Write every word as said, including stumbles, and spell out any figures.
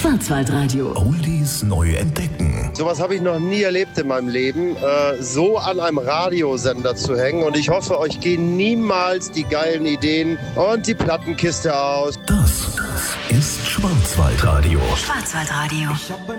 Schwarzwaldradio. Oldies neu entdecken. Sowas habe ich noch nie erlebt in meinem Leben, äh, so an einem Radiosender zu hängen. Und ich hoffe, euch gehen niemals die geilen Ideen und die Plattenkiste aus. Das ist Schwarzwaldradio. Schwarzwaldradio.